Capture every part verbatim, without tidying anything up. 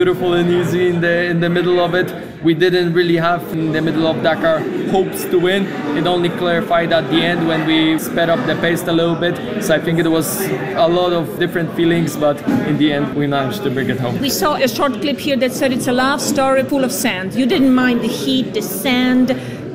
Beautiful and easy in the in the middle of it. We didn't really have in the middle of Dakar hopes to win. It only clarified at the end when we sped up the pace a little bit. So I think it was a lot of different feelings, but in the end we managed to bring it home. We saw a short clip here that said it's a love story full of sand. You didn't mind the heat, the sand.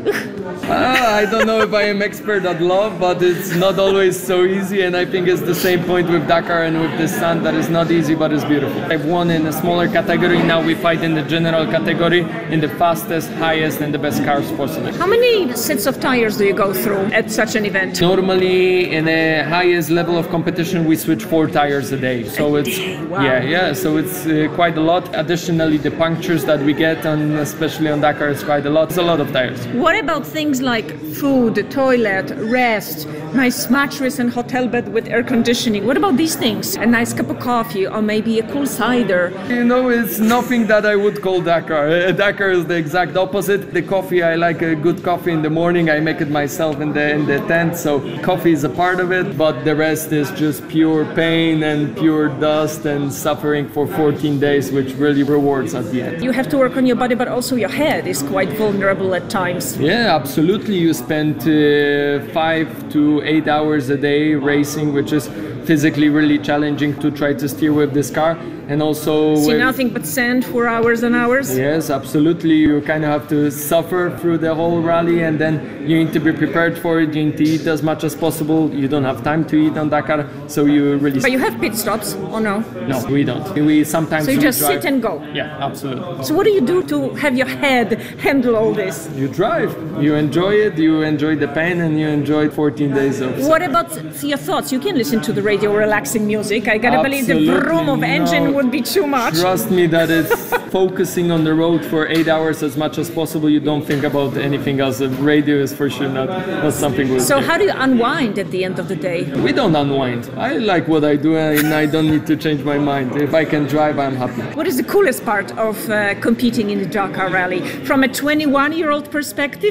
Ah, I don't know if I am expert at love, but it's not always so easy, and I think it's the same point with Dakar and with the sand, that is not easy but it's beautiful. I've won in a smaller category, now we fight in the general category in the fastest, highest and the best cars possible. How many sets of tires do you go through at such an event? Normally in the highest level of competition we switch four tires a day. So a it's day, wow. yeah, yeah, so it's uh, quite a lot. Additionally, the punctures that we get on especially on Dakar is quite a lot. It's a lot of tires. What about things like food, toilet, rest, nice mattress and hotel bed with air conditioning? What about these things? A nice cup of coffee or maybe a cool cider? You know, it's nothing that I would call Dakar. Uh, Dakar is the exact opposite. The coffee, I like a good coffee in the morning. I make it myself in the in the tent, so coffee is a part of it, but the rest is just pure pain and pure dust and suffering for fourteen days, which really rewards at the end. You have to work on your body, but also your head is quite vulnerable at times. Yeah, absolutely. You spend uh, five to eight hours a day racing, which is physically really challenging to try to steer with this car. And also see with, nothing but sand for hours and hours? Yes, absolutely. You kind of have to suffer through the whole rally, and then you need to be prepared for it. You need to eat as much as possible. You don't have time to eat on Dakar, so you really... But you have pit stops, or no? No, we don't. We sometimes... So you just drive. sit and go? Yeah, absolutely. So what do you do to have your head handle all this? You drive. You enjoy it, you enjoy the pain, and you enjoy fourteen days of... What about your thoughts? You can listen to the radio relaxing music. I gotta Absolutely believe the vroom of no. engine would be too much. Trust me that it's focusing on the road for eight hours as much as possible. You don't think about anything else. The radio is for sure not, not something we'll So do. how do you unwind at the end of the day? We don't unwind. I like what I do and I don't need to change my mind. If I can drive, I'm happy. What is the coolest part of uh, competing in the Dakar Rally? From a twenty-one-year-old perspective?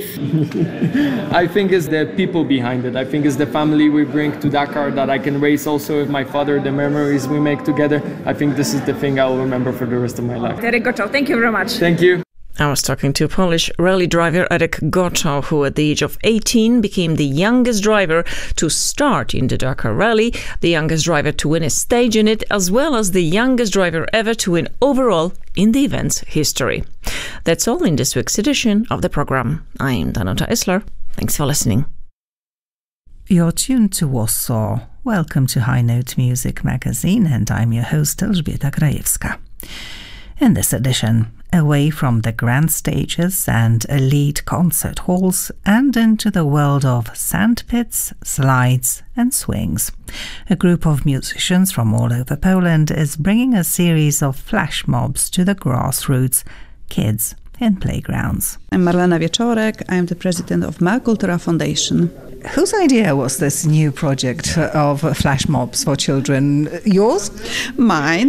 I think it's the people behind it. I think it's the family we bring to Dakar, that I can race also with my father, the memories we make together. I think this is the thing I'll remember for the rest of my life. Derek Gottschall, thank you very much. Thank you. I was talking to Polish rally driver Derek Gottschall, who at the age of eighteen became the youngest driver to start in the Dakar Rally, the youngest driver to win a stage in it, as well as the youngest driver ever to win overall in the event's history. That's all in this week's edition of the program. I'm Danuta Isler. Thanks for listening. You're tuned to Warsaw. Welcome to High Note Music Magazine, and I'm your host Elżbieta Grajewska. In this edition, away from the grand stages and elite concert halls and into the world of sandpits, slides and swings, a group of musicians from all over Poland is bringing a series of flash mobs to the grassroots, kids in playgrounds. I'm Marlena Wieczorek. I am the president of Ma Kultura Foundation. Whose idea was this new project of flash mobs for children? Yours? Mine.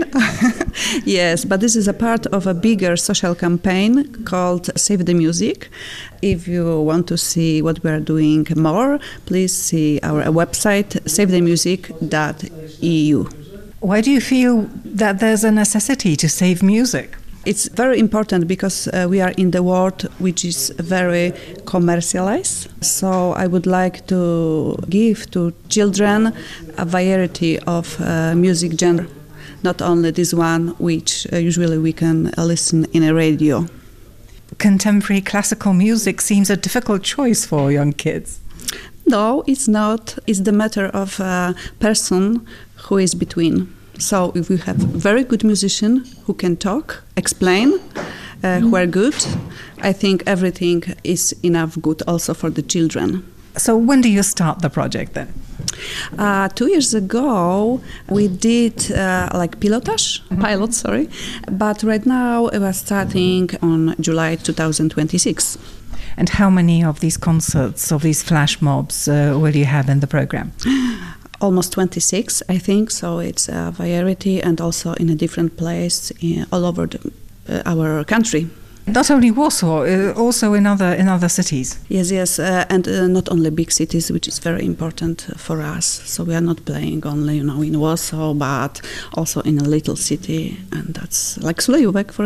Yes, but this is a part of a bigger social campaign called Save the Music. If you want to see what we are doing more, please see our website save the music dot e u. Why do you feel that there's a necessity to save music? It's very important because uh, we are in the world which is very commercialized. So I would like to give to children a variety of uh, music genre, not only this one which uh, usually we can uh, listen in a radio. Contemporary classical music seems a difficult choice for young kids. No, it's not. It's the matter of a person who is between. So if we have very good musicians who can talk, explain, uh, who are good, I think everything is enough good also for the children. So when do you start the project then? Uh, two years ago, we did uh, like pilotage, mm-hmm. pilot, sorry. But right now, we are starting on July two thousand twenty-six. And how many of these concerts, of these flash mobs, uh, will you have in the program? Almost twenty-six, I think, so it's a variety and also in a different place in, all over the, uh, our country. Not only Warsaw, uh, also in other in other cities. Yes, yes, uh, and uh, not only big cities, which is very important for us. So we are not playing only, you know, in Warsaw, but also in a little city, and that's like Sulejówek, for